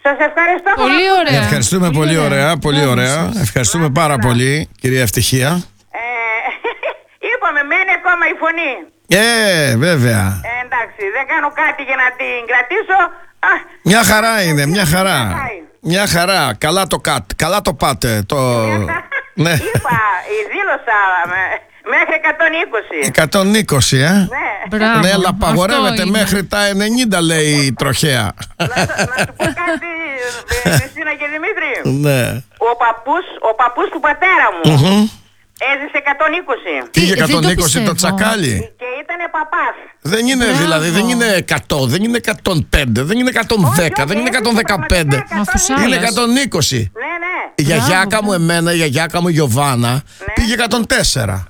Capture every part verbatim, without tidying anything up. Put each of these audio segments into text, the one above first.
Σας ευχαριστώ πολύ. Ωραία. Ευχαριστούμε πολύ, πολύ ωραία. ωραία. Πολύ ωραία. Ευχαριστούμε πάρα πολύ, κυρία Ευτυχία. Ε, είπαμε, μένει ακόμα η φωνή. Ε, βέβαια. Ε, εντάξει, δεν κάνω κάτι για να την κρατήσω. Α, μια χαρά είναι, μια χαρά. Μια χαρά. Καλά το, κατ, καλά το πάτε. Το... ναι. Είπα, δήλωσα μέχρι εκατόν είκοσι. εκατόν είκοσι, ε. Ναι, Μπράβο, ναι, αλλά απαγορεύεται μέχρι τα ενενήντα, λέει η τροχέα. Να, να σου πω κάτι, Χριστίνα και Δημήτρη. Ναι. Ο παππούς, ο παππούς του πατέρα μου Mm-hmm. έζησε εκατόν είκοσι. Πήγε εκατόν είκοσι το, το τσακάλι. Και ήτανε παπάς. Δεν είναι Μπράβο. Δηλαδή, δεν είναι εκατό, δεν είναι εκατόν πέντε, δεν είναι εκατόν δέκα, όχι, δεν είναι εκατόν δεκαπέντε. Είναι εκατόν είκοσι. Ναι, ναι. Η γιαγιάκα μου εμένα, η γιαγιάκα μου Γιωβάνα, ναι. πήγε εκατόν τέσσερα.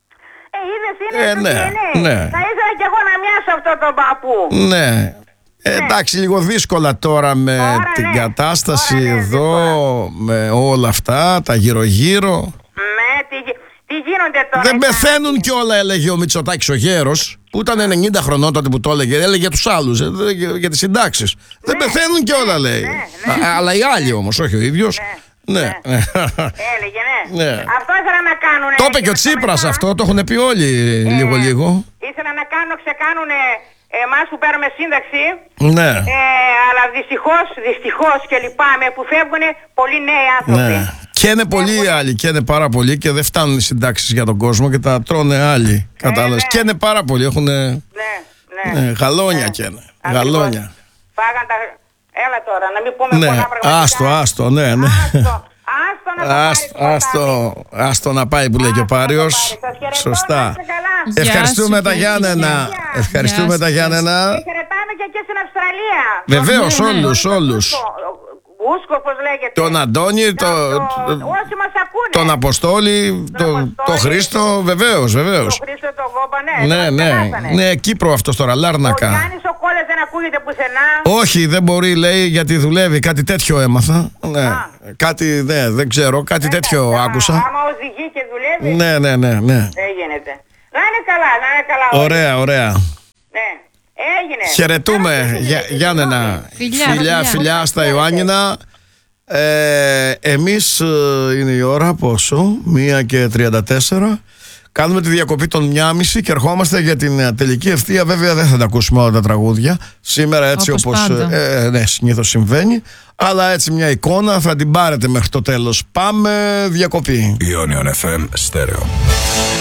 Ε, είδες, είναι ε, ναι, ναι. Θα ήθελα κι εγώ να μοιάσω αυτό τον παππού. Ναι. Ε, εντάξει, λίγο δύσκολα τώρα με τώρα, την ναι. κατάσταση τώρα, ναι, εδώ, δύσκολα. Με όλα αυτά, τα γύρω-γύρω. Ναι, τι, τι γίνονται τώρα. Δεν πεθαίνουν κιόλα, έλεγε ο Μητσοτάκης ο γέρος, που ήταν ενενήντα χρονών τότε που το έλεγε. Έλεγε για τους άλλους, για, για τις συντάξεις. Ναι, δεν πεθαίνουν κιόλα, λέει. Ναι, ναι. Α, αλλά οι άλλοι όμως, όχι ο ίδιος. Ναι. Ναι. ναι. Έλεγε, ναι. ναι. Αυτό ήθελα να κάνουν. Το είπε και ο Τσίπρας αυτό, το έχουν πει όλοι λίγο-λίγο. Ε, ήθελα να κάνω, ξεκάνουν εμάς που παίρνουμε σύνταξη. Ναι. Ε, αλλά δυστυχώς, δυστυχώς και λυπάμαι που φεύγουν πολλοί νέοι άνθρωποι. Ναι. Και είναι πολλοί οι άλλοι, και είναι πάρα πολλοί και δεν φτάνουν οι συντάξεις για τον κόσμο και τα τρώνε άλλοι. Ε, κατάλαβες. Ναι. Και είναι πάρα πολλοί, έχουν. Ναι, ναι. ναι, γαλόνια ναι. και είναι. Γαλόνια. Φάγαν τα. Έλα τώρα, να μην πούμε ναι. πολλά πράγματα. Άστο, άστο, ναι, ναι. Άστο, άστο να άστο, άστο, άστο να πάει που λέει και ο Πάριος. Σωστά. Ευχαριστούμε τα Γιάννενα. Ευχαριστούμε τα Γιάννενα. Και χαιρετάμε και εκεί στην Αυστραλία. Βεβαίως, όλους, όλους. Ούσκο, πώς λέγεται. Τον Αντώνη, το, το, το, τον Αποστόλη, τον το Χρήστο, βεβαίως, βεβαίως. Τον Χρήστο, τον Κόμπα, ναι. Ναι, ναι, ναι, Κύπρο αυτός τώρα, Λάρνακα. Ο Γιάννης ο Κόλλας δεν ακούγεται πουθενά. Όχι, δεν μπορεί, λέει, γιατί δουλεύει, κάτι τέτοιο έμαθα. Ναι, κάτι, ναι, δεν ξέρω, κάτι Έτα, τέτοιο α, άκουσα. Άμα οδηγεί και δουλεύει. Ναι, ναι, ναι, ναι. Δεν γίνεται. Να είναι καλά, να είναι καλά. Ωραία, ωραία. Ναι. Έγινε. Χαιρετούμε, Γιάννενα. Φιλιά, φιλιά, φιλιά, φιλιά στα Ιωάννινα. Ε, εμείς είναι η ώρα πόσο, μία και τριάντα τέσσερα. Κάνουμε τη διακοπή των μία και μισή και ερχόμαστε για την τελική ευθεία. Βέβαια δεν θα τα ακούσουμε όλα τα τραγούδια σήμερα, έτσι όπως, όπως ε, ναι, συνήθως συμβαίνει. Αλλά έτσι μια εικόνα θα την πάρετε μέχρι το τέλος. Πάμε διακοπή. Ionion εφ εμ Stereo.